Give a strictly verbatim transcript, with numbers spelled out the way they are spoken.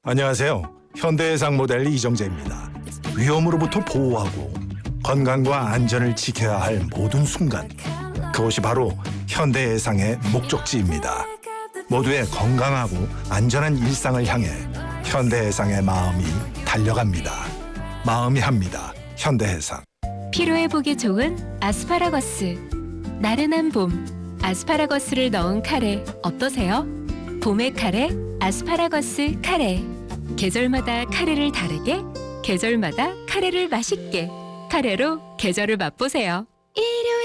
안녕하세요. 현대해상 모델 이정재입니다. 위험으로부터 보호하고 건강과 안전을 지켜야 할 모든 순간, 그것이 바로 현대해상의 목적지입니다. 모두의 건강하고 안전한 일상을 향해 현대해상의 마음이 달려갑니다. 마음이 합니다. 현대해상. 피로회복에 좋은 아스파라거스. 나른한 봄, 아스파라거스를 넣은 카레 어떠세요? 봄의 카레, 아스파라거스 카레. 계절마다 카레를 다르게, 계절마다 카레를 맛있게. 카레로 계절을 맛보세요.